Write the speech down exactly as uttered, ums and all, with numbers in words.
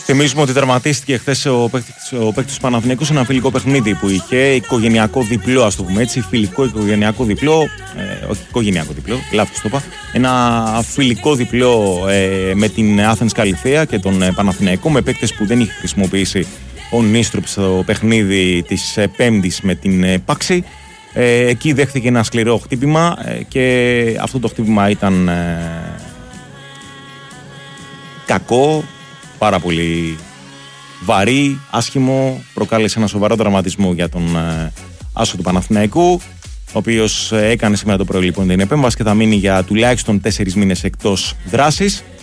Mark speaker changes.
Speaker 1: Θυμίζουμε ότι τερματίστηκε χθες ο παίκτης, ο παίκτης του Παναθηναϊκού σε ένα φιλικό παιχνίδι που είχε οικογενειακό διπλό, ας το πούμε έτσι. Φιλικό οικογενειακό διπλό, ε, όχι οικογενειακό διπλό, λάθος το είπα. Ένα φιλικό διπλό ε, με την Athens Καλιθέα και τον ε, Παναθηναϊκό, με παίκτες που δεν είχε χρησιμοποιήσει ο Νίστρουπ στο παιχνίδι της ε, Πέμπτης με την ε, Πάξη. Ε, εκεί δέχθηκε ένα σκληρό χτύπημα ε, και αυτό το χτύπημα ήταν ε, κακό, πάρα πολύ βαρύ, άσχημο, προκάλεσε ένα σοβαρό τραυματισμό για τον ε, άσο του Παναθηναϊκού, ο οποίος ε, έκανε σήμερα το πρωί λοιπόν την επέμβαση και θα μείνει για τουλάχιστον τέσσερις μήνες εκτός δράσης.